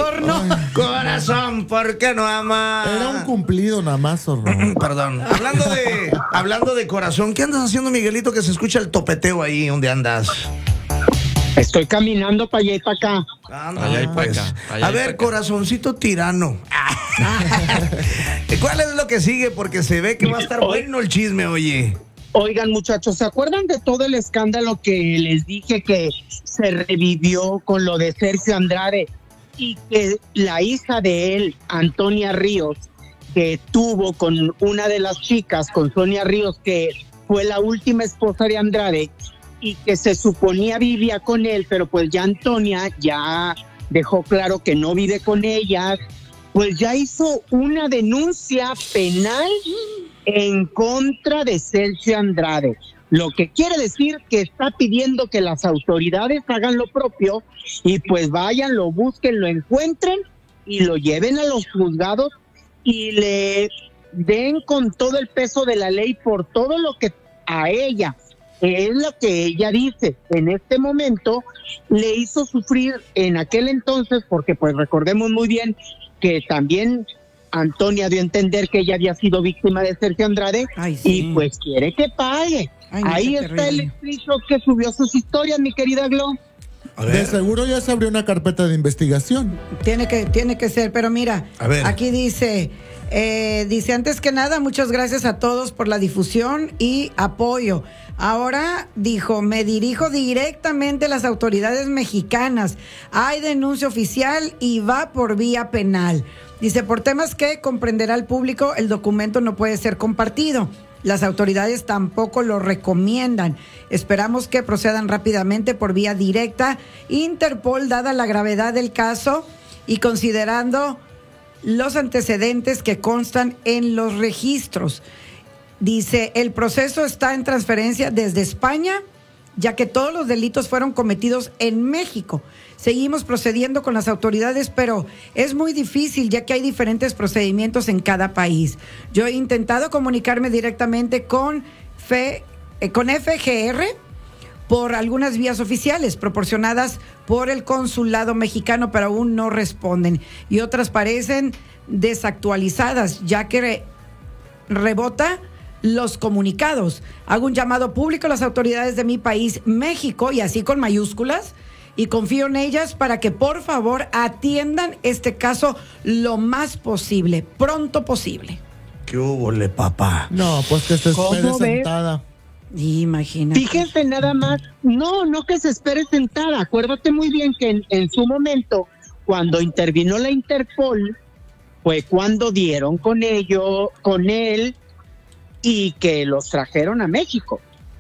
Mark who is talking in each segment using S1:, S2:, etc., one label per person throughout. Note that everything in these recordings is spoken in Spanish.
S1: torno.
S2: Ay.
S3: Corazón, ¿por qué no ama?
S2: Era un cumplido nada más, zorro.
S3: Perdón. Hablando de corazón, ¿qué andas haciendo, Miguelito, que se escucha el topeteo ahí donde andas?
S4: Estoy caminando para allá y para acá.
S3: Ándale,
S1: Allá y pa'
S3: pues.
S1: acá, allá
S3: A
S1: y pa'
S3: ver,
S1: acá.
S3: corazoncito tirano. ¿Cuál es lo que sigue? Porque se ve que va a estar bueno el chisme, oye.
S4: Oigan, muchachos, ¿se acuerdan de todo el escándalo que les dije que se revivió con lo de Sergio Andrade y que la hija de él, Antonia Ríos, que tuvo con una de las chicas, con Sonia Ríos, que fue la última esposa de Andrade y que se suponía vivía con él, pero pues ya Antonia ya dejó claro que no vive con ella, pues ya hizo una denuncia penal en contra de Sergio Andrade, lo que quiere decir que está pidiendo que las autoridades hagan lo propio y pues vayan, lo busquen, lo encuentren y lo lleven a los juzgados y le den con todo el peso de la ley por todo lo que a ella, es lo que ella dice, en este momento le hizo sufrir en aquel entonces, porque pues recordemos muy bien que también Antonia dio a entender que ella había sido víctima de Sergio Andrade.
S1: Ay, sí.
S4: Y pues quiere que pague.
S1: Ay, no,
S4: Ahí
S1: qué
S4: está
S1: terrible.
S4: el screenshot que subió sus historias, mi querida Glo.
S3: A
S2: De
S3: ver.
S2: seguro ya se abrió una carpeta de investigación.
S1: Tiene que ser, pero mira,
S3: A ver.
S1: aquí dice, antes que nada, muchas gracias a todos por la difusión y apoyo. Ahora dijo, me dirijo directamente a las autoridades mexicanas. Hay denuncia oficial y va por vía penal. Dice, por temas que comprenderá el público, el documento no puede ser compartido. Las autoridades tampoco lo recomiendan. Esperamos que procedan rápidamente por vía directa. Interpol, dada la gravedad del caso y considerando los antecedentes que constan en los registros. Dice, el proceso está en transferencia desde España, ya que todos los delitos fueron cometidos en México. Seguimos procediendo con las autoridades, pero es muy difícil ya que hay diferentes procedimientos en cada país. Yo he intentado comunicarme directamente con FGR por algunas vías oficiales proporcionadas por el consulado mexicano, pero aún no responden. Y otras parecen desactualizadas, ya que rebota los comunicados. Hago un llamado público a las autoridades de mi país, México, y así con mayúsculas, y confío en ellas para que por favor atiendan este caso lo más posible, pronto posible.
S3: ¿Qué hubo, papá?
S2: No, pues que se
S4: ¿Cómo
S2: espere
S4: ves?
S2: sentada.
S1: Imagínate.
S4: Fíjense nada más, no que se espere sentada. Acuérdate muy bien que en su momento, cuando intervino la Interpol, fue cuando dieron con él y que los trajeron a México.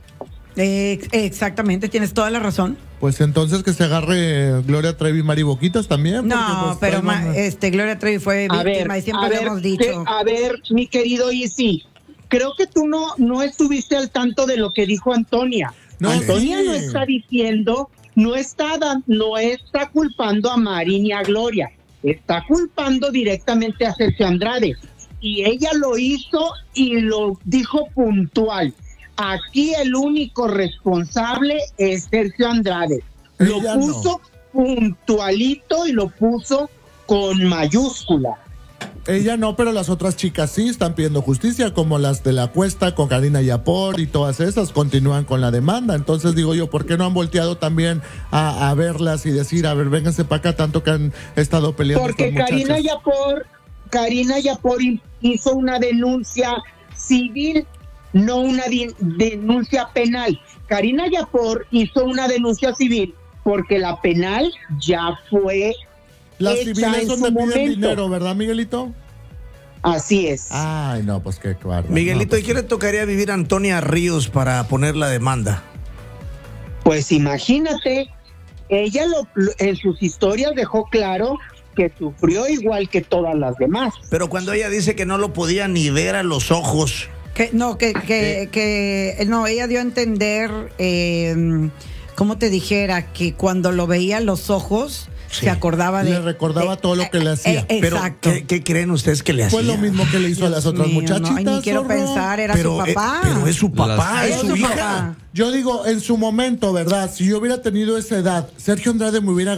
S1: Exactamente, tienes toda la razón.
S2: Pues entonces que se agarre Gloria Trevi y Mari Boquitas también.
S1: No,
S2: porque, pues,
S1: pero
S2: traigan-
S1: Gloria Trevi fue víctima y siempre habíamos dicho.
S4: A ver, mi querido Isi, creo que tú no estuviste al tanto de lo que dijo Antonia.
S2: No,
S4: Antonia
S2: sí.
S4: no está diciendo, no está culpando a Mari ni a Gloria, está culpando directamente a Sergio Andrade. Y ella lo hizo y lo dijo puntual. Aquí el único responsable es Sergio Andrade. Lo
S2: Ella
S4: puso puntualito y lo puso con mayúscula.
S2: Ella no, pero las otras chicas sí están pidiendo justicia, como las de la Cuesta con Karina Yapor y todas esas continúan con la demanda. Entonces digo yo, ¿por qué no han volteado también a verlas y decir, a ver, vénganse para acá, tanto que han estado peleando?
S4: Porque
S2: estas muchachas?
S4: Karina Yapor hizo una denuncia civil, no una denuncia penal. Karina Yapor hizo una denuncia civil porque la penal ya fue
S2: Las
S4: hecha
S2: civiles
S4: en
S2: donde
S4: su
S2: piden
S4: momento.
S2: dinero, ¿verdad, Miguelito?
S4: Así es.
S2: Ay, no, pues qué bárbaro.
S3: Miguelito,
S2: No,
S3: ¿y qué le tocaría vivir a Antonia Ríos para poner la demanda?
S4: Pues imagínate, ella en sus historias dejó claro que sufrió igual que todas las demás.
S3: Pero cuando ella dice que no lo podía ni ver a los ojos.
S1: No, ella dio a entender, ¿cómo te dijera? Que cuando lo veía a los ojos,
S3: Sí.
S1: se acordaba
S2: Le recordaba todo lo que le hacía.
S3: Pero,
S1: exacto.
S3: ¿qué creen ustedes que le hacía?
S2: Fue lo mismo que le hizo a las otras
S1: Mío,
S2: muchachitas.
S1: no, ay, ni quiero
S2: zorro.
S1: pensar, era su papá.
S3: pero es su papá,
S1: Es
S3: es su
S1: su
S3: hija.
S1: papá.
S2: Yo digo, en su momento, ¿verdad? Si yo hubiera tenido esa edad, Sergio Andrade me hubiera